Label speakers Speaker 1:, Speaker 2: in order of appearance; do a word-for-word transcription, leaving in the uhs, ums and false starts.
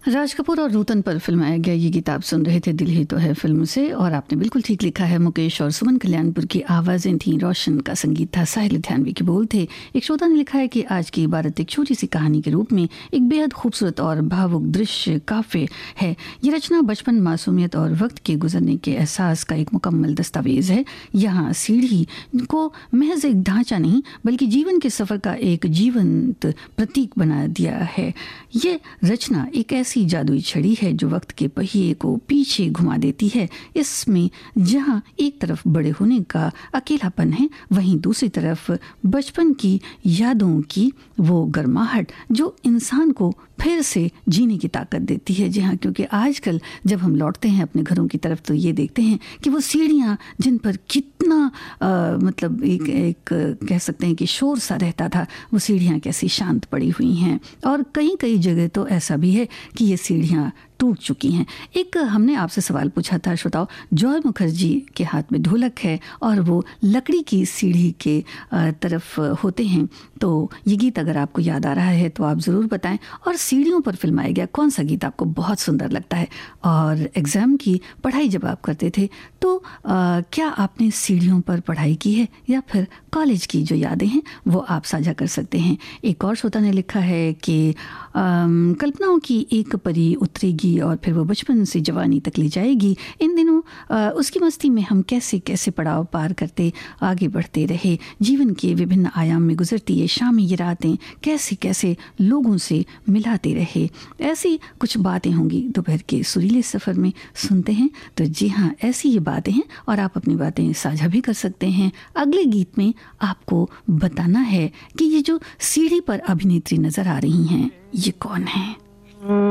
Speaker 1: राज कपूर और नूतन पर फिल्माया गया ये गीत आप सुन रहे थे दिल ही तो है फिल्म से, और आपने बिल्कुल ठीक लिखा है। मुकेश और सुमन कल्याणपुर की आवाज़ें थीं, रोशन का संगीत था, साहिल लुधियानवी के बोल थे। एक श्रोता ने लिखा है कि आज की इबारत एक छोटी सी कहानी के रूप में एक बेहद खूबसूरत और भावुक दृश्य काफ़े है। ये रचना बचपन, मासूमियत और वक्त के गुजरने के एहसास का एक मुकम्मल दस्तावेज है। यहाँ सीढ़ी को महज एक ढांचा नहीं बल्कि जीवन के सफ़र का एक जीवंत प्रतीक बना दिया है। ये रचना एक ऐसी जादुई छड़ी है जो वक्त के पहिए को पीछे घुमा देती है। इसमें जहां एक तरफ बड़े होने का अकेलापन है, वहीं दूसरी तरफ बचपन की यादों की वो गर्माहट जो इंसान को फिर से जीने की ताकत देती है। जी हाँ, क्योंकि आजकल जब हम लौटते हैं अपने घरों की तरफ तो ये देखते हैं कि वो सीढ़ियाँ जिन पर कितना आ, मतलब एक एक कह सकते हैं कि शोर सा रहता था, वो सीढ़ियाँ कैसी शांत पड़ी हुई हैं। और कई कई जगह तो ऐसा भी है कि ये सीढ़ियाँ टूट चुकी हैं। एक हमने आपसे सवाल पूछा था श्रोताओ, जॉय मुखर्जी के हाथ में ढोलक है और वो लकड़ी की सीढ़ी के तरफ होते हैं, तो ये गीत अगर आपको याद आ रहा है तो आप ज़रूर बताएं। और सीढ़ियों पर फिल्माया गया कौन सा गीत आपको बहुत सुंदर लगता है? और एग्ज़ाम की पढ़ाई जब आप करते थे तो आ, क्या आपने सीढ़ियों पर पढ़ाई की है या फिर कॉलेज की जो यादें हैं वो आप साझा कर सकते हैं। एक और श्रोता ने लिखा है कि कल्पनाओं की एक परी उतरेगी और फिर वो बचपन से जवानी तक ले जाएगी। इन दिनों आ, उसकी मस्ती में हम कैसे कैसे पड़ाव पार करते आगे बढ़ते रहे। जीवन के विभिन्न आयाम में गुजरती ये शामें, ये रातें कैसे कैसे लोगों से मिलाते रहे। ऐसी कुछ बातें होंगी दोपहर के सुरीले सफ़र में, सुनते हैं। तो जी हाँ, ऐसी ये बातें हैं और आप अपनी बातें साझा भी कर सकते हैं। अगले गीत में आपको बताना है कि ये जो सीढ़ी पर अभिनेत्री नज़र आ रही हैं ये कौन है।